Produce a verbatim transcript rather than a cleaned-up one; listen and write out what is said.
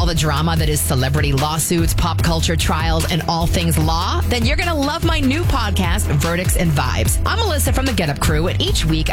the drama that is celebrity lawsuits, pop culture trials, and all things law? Then you're going to love my new podcast, Verdicts and Vibes. I'm Melissa from the Get Up Crew, and each week